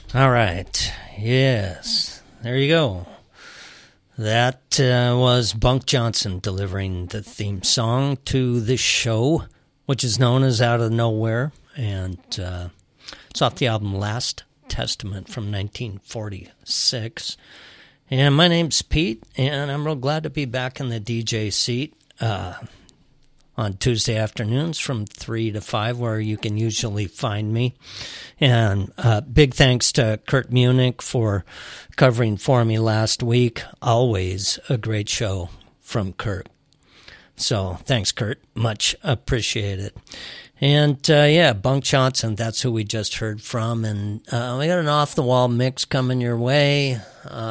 All right. Yes. There you go. That was Bunk Johnson delivering the theme song to this show, which is known as Out of Nowhere. And it's off the album Last Testament from 1946. And my name's Pete, and I'm real glad to be back in the DJ seat on Tuesday afternoons from 3 to 5, where you can usually find me. And big thanks to Kurt Munich for covering for me last week. Always a great show from Kurt. So thanks, Kurt. Much appreciated. And, Bunk Johnson, that's who we just heard from. And we got an off-the-wall mix coming your way.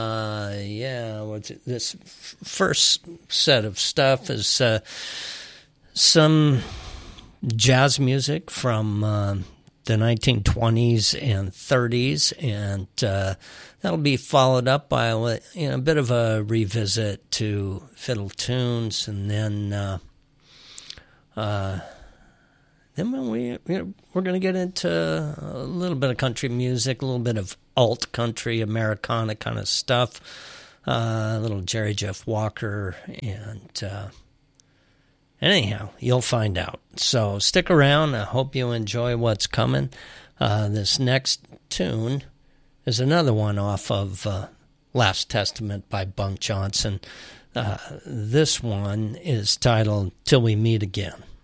This first set of stuff is some jazz music from the 1920s and 30s, and that'll be followed up by a bit of a revisit to fiddle tunes, and then we're going to get into a little bit of country music, a little bit of alt country, Americana kind of stuff, a little Jerry Jeff Walker, and anyhow, you'll find out. So stick around. I hope you enjoy what's coming. This next tune is another one off of Last Testament by Bunk Johnson. This one is titled Till We Meet Again.